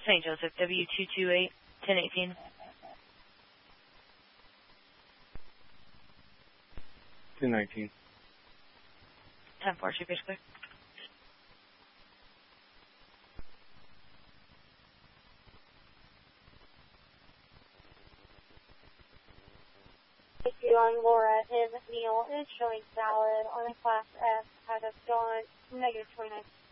St. Joseph, W228, 1018. 1019. 10-4, should be clear. On Laura M. Neal is showing valid on a Class F, has a gone -29.